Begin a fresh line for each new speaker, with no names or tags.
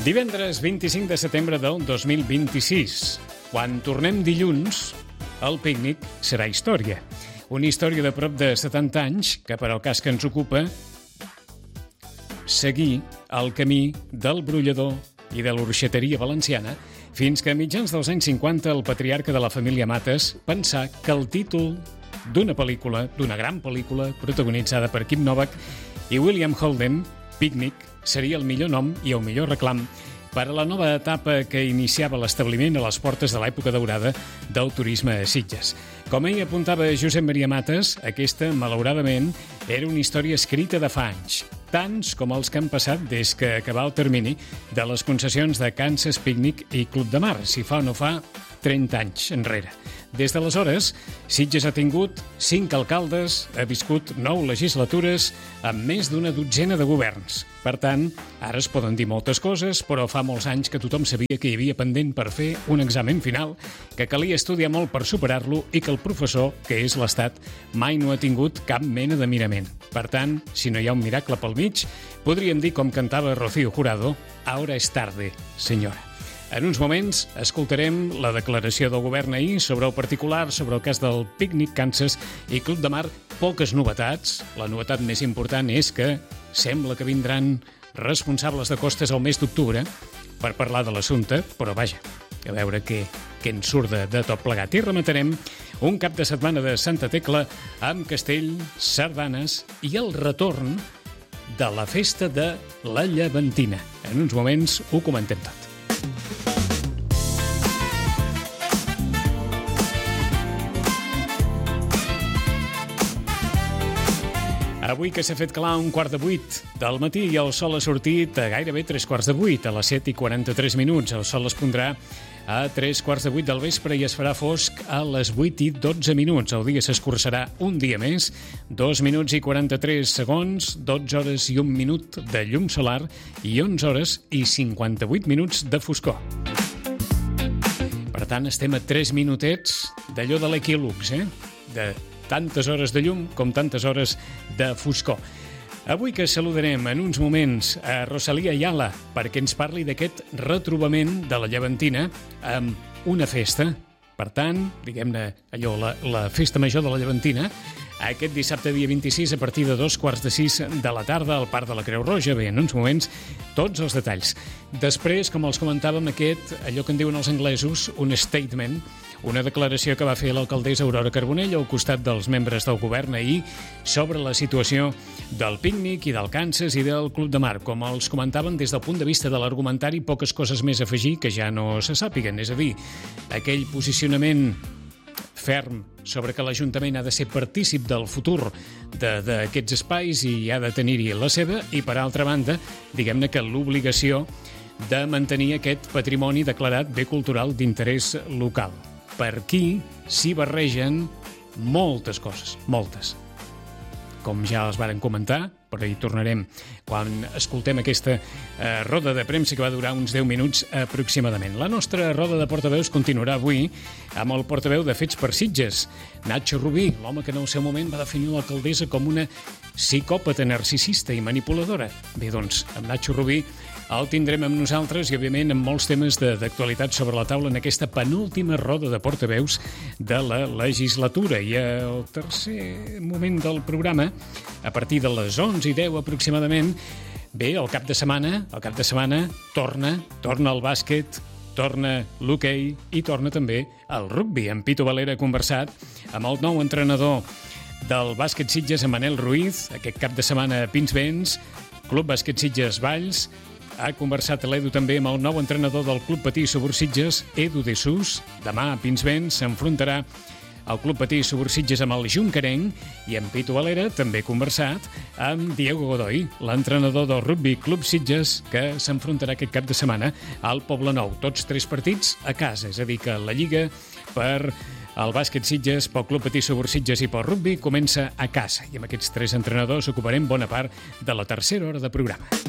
Divendres 25 de setembre del 2026. Quan tornem dilluns, el pícnic serà història. Una història de prop de 70 anys que, per al cas que ens ocupa, seguir el camí del brollador i de l'orxateria valenciana fins que a mitjans dels anys 50 el patriarca de la família Mates pensà que el títol d'una pel·lícula, d'una gran pel·lícula protagonitzada per Kim Novak i William Holden, Pícnic, seria el millor nom i el millor reclam per a la nova etapa que iniciava l'establiment a les portes de l'època daurada del turisme a Sitges. Com ell apuntava Josep Maria Mates, aquesta, malauradament, era una història escrita de fa anys, tants com els que han passat des que acabà el termini de les concessions de Kansas Pícnic i Club de Mar, si fa o no fa 30 anys enrere. Des d'aleshores, Sitges ha tingut 5 alcaldes, ha viscut 9 legislatures amb més d'una dotzena de governs. Per tant, ara es poden dir moltes coses, però fa molts anys que tothom sabia que hi havia pendent per fer un examen final, que calia estudiar molt per superar-lo i que el professor, que és l'Estat, mai no ha tingut cap mena de mirament. Per tant, si no hi ha un miracle pel mig, podríem dir, com cantava Rocío Jurado, «Ahora es tarde, senyora». En uns moments escoltarem la declaració del govern ahir sobre el particular, sobre el cas del Pícnic, Kansas i Club de Mar. Poques novetats. La novetat més important és que sembla que vindran responsables de costes al mes d'octubre per parlar de l'assumpte, però vaja, a veure què en surt de tot plegat. I rematarem un cap de setmana de Santa Tecla amb castell, sardanes i el retorn de la festa de la Llevantina. En uns moments ho comentem tot. Avui que s'ha fet clar 7:45 del matí i el sol ha sortit a gairebé 7:45, a les 7:43. El sol es pondrà a 7:45 del vespre i es farà fosc a les 8:12. El dia s'escurçarà un dia més, 2 minuts i 43 segons, 12 hores i 1 minut de llum solar i 11 hores i 58 minuts de foscor. Per tant, estem a 3 minutets d'allò de l'equílux, de tantes hores de llum com tantes hores de foscor. Avui que saludarem en uns moments a Rosalía Ayala perquè ens parli d'aquest retrobament de la Llevantina amb una festa. Per tant, diguem-ne allò, la festa major de la Llevantina, aquest dissabte dia 26 a partir de 5:45 de la tarda al Parc de la Creu Roja. Bé, en uns moments tots els detalls. Després, com els comentàvem, allò que en diuen els anglesos, un statement, una declaració que va fer l'alcaldessa Aurora Carbonell al costat dels membres del govern ahir sobre la situació del Pícnic i del Kansas i del Club de Mar. Com els comentaven, des del punt de vista de l'argumentari, poques coses més a afegir que ja no se sàpiguen. És a dir, aquell posicionament ferm sobre que l'Ajuntament ha de ser partícip del futur d'aquests espais i ha de tenir-hi la seva, i per altra banda, diguem-ne que l'obligació de mantenir aquest patrimoni declarat bé cultural d'interès local. Per aquí s'hi barregen moltes coses, moltes. Com ja els varen comentar, però hi tornarem quan escoltem aquesta roda de premsa que va durar uns 10 minuts aproximadament. La nostra roda de portaveus continuarà avui amb el portaveu de Fets per Sitges, Nacho Rubí, l'home que en el seu moment va definir l'alcaldessa com una psicòpata narcisista i manipuladora. Bé, doncs, amb Nacho Rubí el tindrem amb nosaltres i, òbviament, amb molts temes d'actualitat sobre la taula en aquesta penúltima roda de portaveus de la legislatura. I el tercer moment del programa, a partir de les 11:10 aproximadament, bé, el cap de setmana torna el bàsquet, torna l'hoquei i torna també el rugbi. En Pitu Valera ha conversat amb el nou entrenador del bàsquet Sitges, en Manel Ruiz, aquest cap de setmana a Pinsbens, Club Bàsquet Sitges Valls. Ha conversat l'Edu també amb el nou entrenador del Club Patí Subursitges, Edu de Sus. Demà a Pinsbens s'enfrontarà el Club Patí Subursitges amb el Juncarenc, i en Pitu Valera també ha conversat amb Diego Godoy, l'entrenador del Rugby Club Sitges, que s'enfrontarà aquest cap de setmana al Poblenou. Tots 3 partits a casa, és a dir, que la Lliga per el bàsquet Sitges, pel Club Patí Subursitges i pel rugby comença a casa. I amb aquests 3 entrenadors ocuparem bona part de la tercera hora de programa.